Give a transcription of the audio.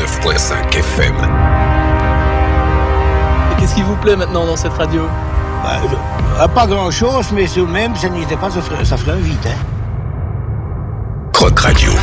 89.5 FM. Et qu'est-ce qui vous plaît maintenant dans cette radio? Pas grand-chose, mais tout de même, ça n'y était pas, ça ferait un vide. Croc Radio.